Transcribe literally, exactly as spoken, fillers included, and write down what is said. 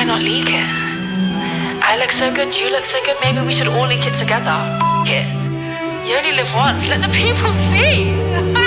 why not leak it? I look so good, you look so good, maybe we should all leak it together. F- it. You only live once, let the people see.